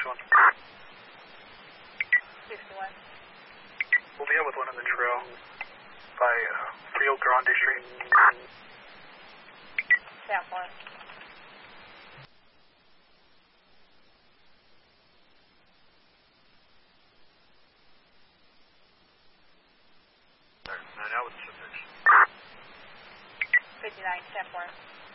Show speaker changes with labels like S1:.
S1: 61.
S2: 61.
S1: We'll be out with one on the trail by Rio Grande Street.
S2: South 1.
S1: Now with the 6.
S2: 59, South 1.